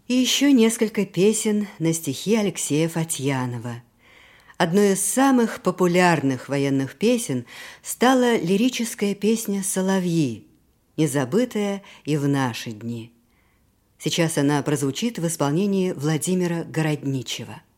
И еще несколько песен на стихи Алексея Фатьянова. Одной из самых популярных военных песен стала лирическая песня «Соловьи», незабытая и в наши дни. Сейчас она прозвучит в исполнении Владимира Городничева.